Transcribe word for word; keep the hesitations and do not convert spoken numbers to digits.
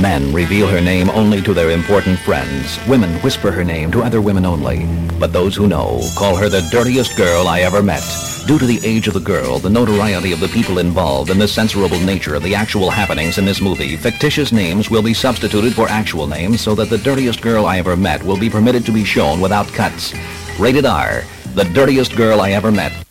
Men reveal her name only to their important friends. Women whisper her name to other women only. But those who know call her the dirtiest girl I ever met. Due to the age of the girl, the notoriety of the people involved, and the censorable nature of the actual happenings in this movie, fictitious names will be substituted for actual names so that the dirtiest girl I ever met will be permitted to be shown without cuts. Rated R, The Dirtiest Girl I Ever Met.